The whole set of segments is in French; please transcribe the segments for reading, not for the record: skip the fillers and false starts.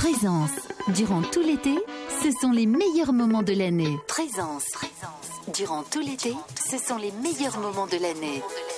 Présence. Durant tout l'été, ce sont les meilleurs moments de l'année. Présence. Durant tout l'été, ce sont les meilleurs moments de l'année.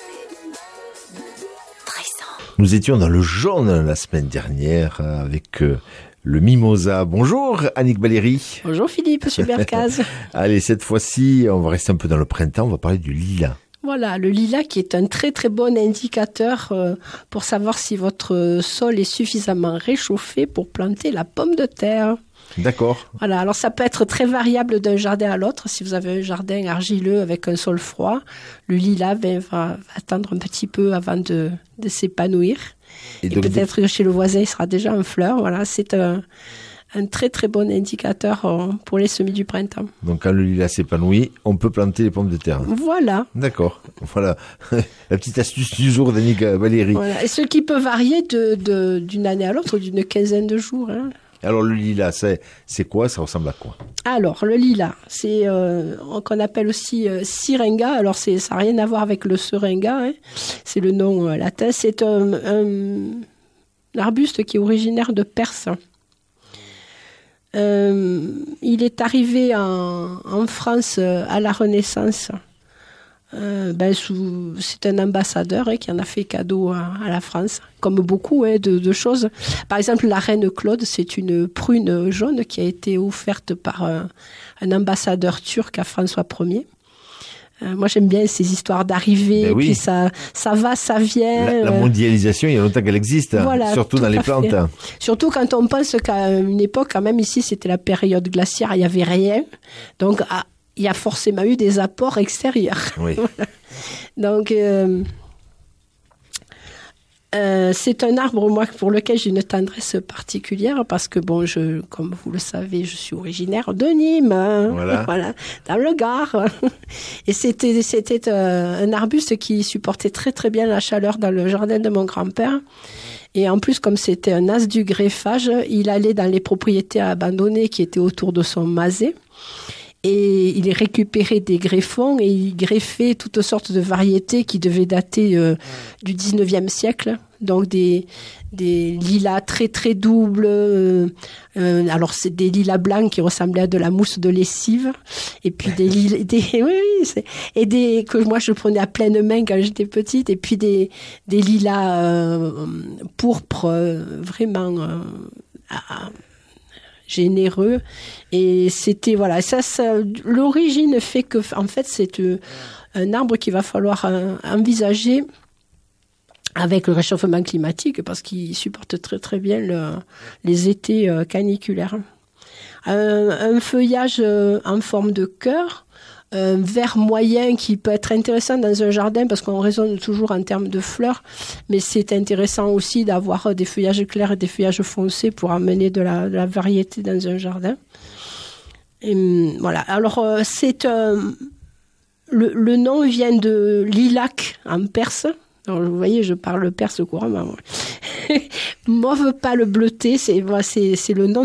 Présence. Nous étions dans le jaune la semaine dernière avec le mimosa. Bonjour Annick Baléry. Bonjour Philippe, super Caz. Allez, cette fois-ci, on va rester un peu dans le printemps, on va parler du lilas. Voilà, le lilas qui est un très très bon indicateur pour savoir si votre sol est suffisamment réchauffé pour planter la pomme de terre. D'accord. Voilà, alors ça peut être très variable d'un jardin à l'autre. Si vous avez un jardin argileux avec un sol froid, le lilas va attendre un petit peu avant de s'épanouir. Et donc, peut-être que chez le voisin, il sera déjà en fleurs. Voilà, c'est un très très bon indicateur pour les semis du printemps. Donc quand le lilas s'épanouit, on peut planter les pommes de terre. Voilà. D'accord. Voilà la petite astuce du jour d'Annick Baléry. Voilà. Et ce qui peut varier d'une année à l'autre, d'une quinzaine de jours. Hein. Alors le lilas, c'est quoi? Ça ressemble à quoi? Alors le lilas, c'est qu'on appelle aussi syringa. Alors ça n'a rien à voir avec le seringa. Hein. C'est le nom latin. C'est un arbuste qui est originaire de Perse. Il est arrivé en France à la Renaissance. C'est un ambassadeur qui en a fait cadeau à la France, comme beaucoup de choses. Par exemple, la reine Claude, c'est une prune jaune qui a été offerte par un ambassadeur turc à François Ier. Moi, j'aime bien ces histoires d'arrivée, oui. Puis ça va, ça vient. La mondialisation, il y a longtemps qu'elle existe, voilà, surtout dans les plantes. Fait. Surtout quand on pense qu'à une époque, quand même, ici, c'était la période glaciaire, il n'y avait rien. Donc, il y a forcément eu des apports extérieurs. Oui. Voilà. Donc, c'est un arbre, moi, pour lequel j'ai une tendresse particulière parce que, comme vous le savez, je suis originaire de Nîmes, voilà, dans le Gard. Et c'était un arbuste qui supportait très, très bien la chaleur dans le jardin de mon grand-père. Et en plus, comme c'était un as du greffage, il allait dans les propriétés abandonnées qui étaient autour de son masé. Et il récupérait des greffons et il greffait toutes sortes de variétés qui devaient dater du 19e siècle. Donc des lilas très très doubles. Alors c'est des lilas blancs qui ressemblaient à de la mousse de lessive. Et puis des lilas, que moi je prenais à pleine main quand j'étais petite. Et puis des lilas pourpres, vraiment. Généreux, et c'était ça l'origine fait que en fait c'est un arbre qu'il va falloir envisager avec le réchauffement climatique parce qu'il supporte très très bien les étés caniculaires. Un feuillage en forme de cœur, un vert moyen qui peut être intéressant dans un jardin parce qu'on raisonne toujours en termes de fleurs, mais c'est intéressant aussi d'avoir des feuillages clairs et des feuillages foncés pour amener de la variété dans un jardin. Et, voilà. Alors le nom vient de lilac en perse. Alors, vous voyez, je parle perse couramment. Mauve pâle bleuté, c'est le nom